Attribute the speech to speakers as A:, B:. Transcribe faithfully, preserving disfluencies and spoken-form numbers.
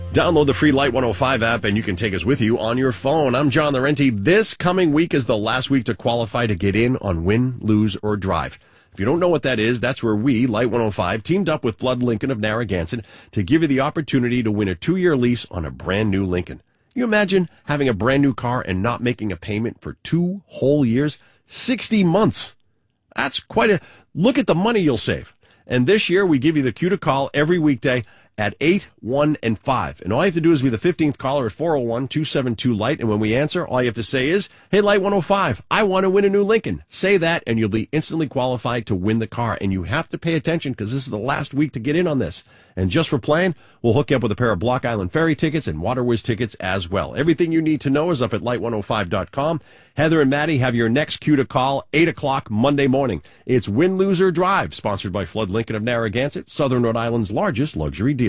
A: Download the free Light one oh five app and you can take us with you on your phone. I'm John Laurenti. This coming week is the last week to qualify to get in on Win, Lose, or Drive. If you don't know what that is, that's where we, Light one oh five, teamed up with Flood Lincoln of Narragansett to give you the opportunity to win a two-year lease on a brand new Lincoln. You imagine having a brand new car and not making a payment for two whole years? sixty months. That's quite a look at the money you'll save. And this year, we give you the cue to call every weekday at eight, one, and five. And all you have to do is be the fifteenth caller at four oh one, two seven two, LIGHT. And when we answer, all you have to say is, hey, Light one oh five, I want to win a new Lincoln. Say that, and you'll be instantly qualified to win the car. And you have to pay attention because this is the last week to get in on this. And just for playing, we'll hook you up with a pair of Block Island Ferry tickets and Waterway tickets as well. Everything you need to know is up at light one oh five dot com. Heather and Maddie have your next cue to call, eight o'clock Monday morning. It's Win, Lose, or Drive, sponsored by Flood Lincoln of Narragansett, Southern Rhode Island's largest luxury dealer.